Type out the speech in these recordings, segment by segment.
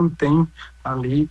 mantém ali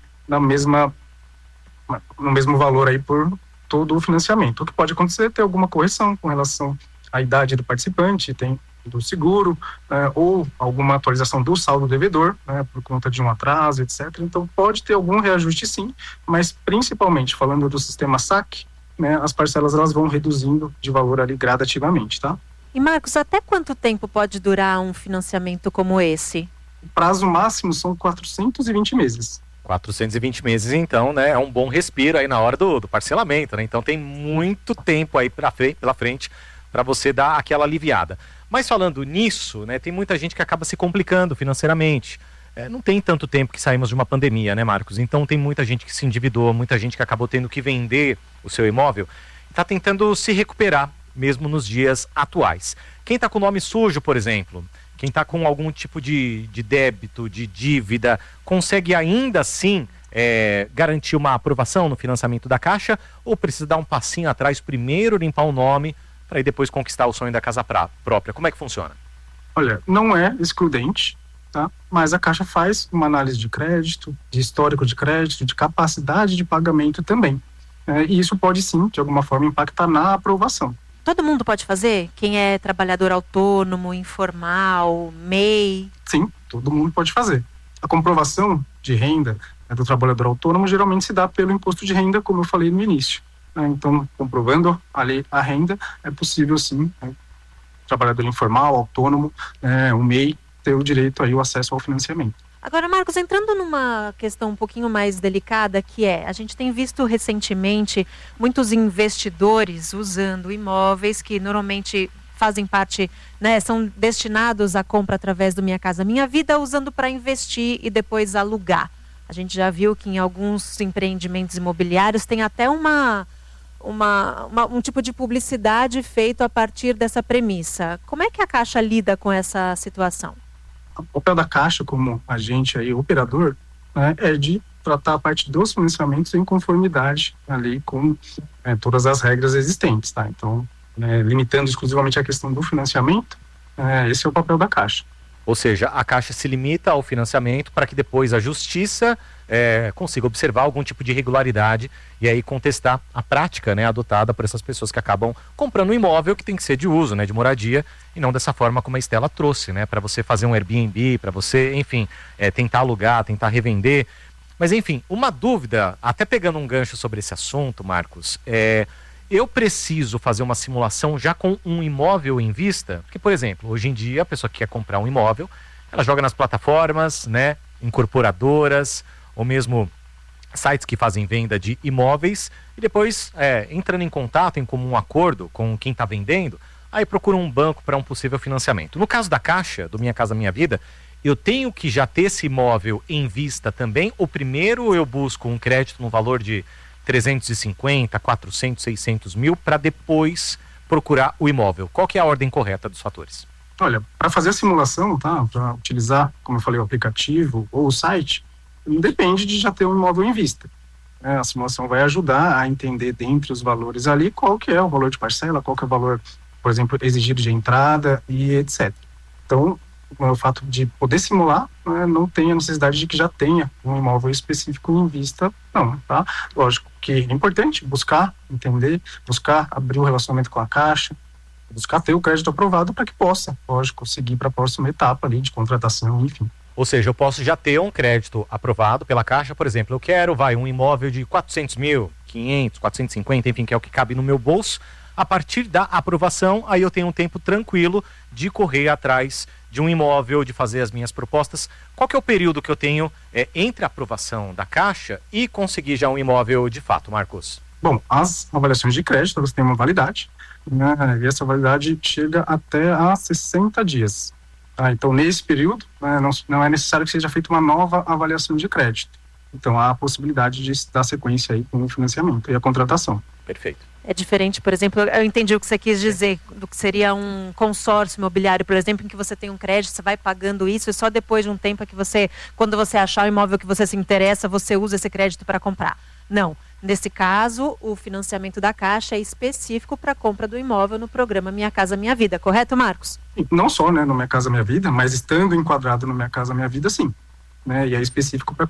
no mesmo valor aí por todo o financiamento. O que pode acontecer é ter alguma correção com relação à idade do participante, tem do seguro, ou alguma atualização do saldo devedor, por conta de um atraso, etc. Então, pode ter algum reajuste sim, mas principalmente falando do sistema SAC, as parcelas elas vão reduzindo de valor ali gradativamente, tá? E Marcos, até quanto tempo pode durar um financiamento como esse? O prazo máximo são 420 meses. 420 meses, então, né, é um bom respiro aí na hora do parcelamento, né? Então tem muito tempo aí pela frente para você dar aquela aliviada. Mas falando nisso, né, tem muita gente que acaba se complicando financeiramente. Não tem tanto tempo que saímos de uma pandemia, né, Marcos? Então tem muita gente que se endividou, muita gente que acabou tendo que vender o seu imóvel e está tentando se recuperar, mesmo nos dias atuais. Quem está com o nome sujo, por exemplo, quem está com algum tipo de débito, de dívida, consegue ainda assim garantir uma aprovação no financiamento da Caixa ou precisa dar um passinho atrás, primeiro limpar o nome, para aí depois conquistar o sonho da casa própria? Como é que funciona? Olha, não é excludente, tá? Mas a Caixa faz uma análise de crédito, de histórico de crédito, de capacidade de pagamento também. E isso pode sim, de alguma forma, impactar na aprovação. Todo mundo pode fazer? Quem é trabalhador autônomo, informal, MEI? Sim, todo mundo pode fazer. A comprovação de renda do trabalhador autônomo geralmente se dá pelo imposto de renda, como eu falei no início. Então, comprovando ali a renda, é possível sim, trabalhador informal, autônomo, o MEI, ter o direito aí, o acesso ao financiamento. Agora, Marcos, entrando numa questão um pouquinho mais delicada, que a gente tem visto recentemente muitos investidores usando imóveis que normalmente fazem parte, são destinados à compra através do Minha Casa Minha Vida, usando para investir e depois alugar. A gente já viu que em alguns empreendimentos imobiliários tem até um tipo de publicidade feito a partir dessa premissa. Como é que a Caixa lida com essa situação? O papel da Caixa como agente aí, operador, é de tratar a parte dos financiamentos em conformidade ali com todas as regras existentes, tá? Então, limitando exclusivamente a questão do financiamento, esse é o papel da Caixa. Ou seja, a Caixa se limita ao financiamento para que depois a Justiça consiga observar algum tipo de irregularidade e aí contestar a prática, adotada por essas pessoas que acabam comprando um imóvel que tem que ser de uso, de moradia, e não dessa forma como a Estela trouxe, para você fazer um Airbnb, para você, enfim, tentar alugar, tentar revender. Mas, enfim, uma dúvida, até pegando um gancho sobre esse assunto, Marcos, eu preciso fazer uma simulação já com um imóvel em vista? Porque, por exemplo, hoje em dia a pessoa que quer comprar um imóvel, ela joga nas plataformas, incorporadoras, ou mesmo sites que fazem venda de imóveis, e depois, entrando em contato, em comum acordo com quem está vendendo, aí procura um banco para um possível financiamento. No caso da Caixa, do Minha Casa Minha Vida, eu tenho que já ter esse imóvel em vista também, ou primeiro eu busco um crédito no valor de 350, 400, 600 mil, para depois procurar o imóvel? Qual que é a ordem correta dos fatores? Olha, para fazer a simulação, tá? Para utilizar, como eu falei, o aplicativo ou o site, depende de já ter um imóvel em vista. A simulação vai ajudar a entender dentre os valores ali qual que é o valor de parcela, qual que é o valor, por exemplo, exigido de entrada e etc. Então, o fato de poder simular, não tem a necessidade de que já tenha um imóvel específico em vista, não, tá? Lógico que é importante buscar, entender, buscar abrir o relacionamento com a Caixa, buscar ter o crédito aprovado para que possa, lógico, seguir para a próxima etapa ali de contratação, enfim. Ou seja, eu posso já ter um crédito aprovado pela Caixa, por exemplo, eu quero, um imóvel de 400 mil, 500, 450, enfim, que é o que cabe no meu bolso. A partir da aprovação, aí eu tenho um tempo tranquilo de correr atrás de um imóvel, de fazer as minhas propostas. Qual que é o período que eu tenho entre a aprovação da Caixa e conseguir já um imóvel de fato, Marcos? Bom, as avaliações de crédito, elas têm uma validade, e essa validade chega até a 60 dias. Então, nesse período, não é necessário que seja feita uma nova avaliação de crédito. Então, há a possibilidade de dar sequência aí com o financiamento e a contratação. Perfeito. É diferente, por exemplo, eu entendi o que você quis dizer, do que seria um consórcio imobiliário, por exemplo, em que você tem um crédito, você vai pagando isso e só depois de um tempo é que você, quando você achar o imóvel que você se interessa, você usa esse crédito para comprar. Não. Nesse caso, o financiamento da Caixa é específico para a compra do imóvel no programa Minha Casa Minha Vida, correto, Marcos? Não só, no Minha Casa Minha Vida, mas estando enquadrado no Minha Casa Minha Vida, sim. né, e é específico para